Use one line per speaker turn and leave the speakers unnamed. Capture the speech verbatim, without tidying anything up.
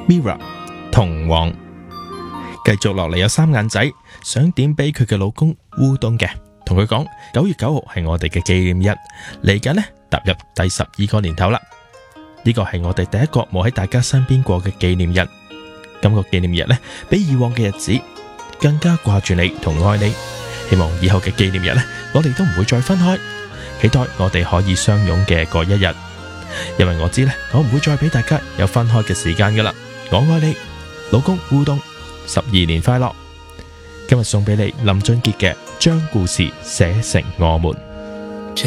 Mirror 同往。繼續落嚟有三眼仔想點俾佢嘅老公烏冬嘅，同佢講九月九號係我哋嘅紀念日，嚟緊呢踏入第十二個年頭啦。呢個係我哋第一個冇喺大家身邊過嘅紀念日。今個紀念日呢，比以往嘅日子更加掛住你同愛你。希望以後嘅紀念日呢，我哋都唔會再分開，期待我哋可以相擁嘅嗰一日。因為我知呢，我唔會再俾大家有分開嘅時間噶啦。我愛你，老公烏冬，十二年快樂。今日送俾你林俊傑嘅《將故事寫成我們》。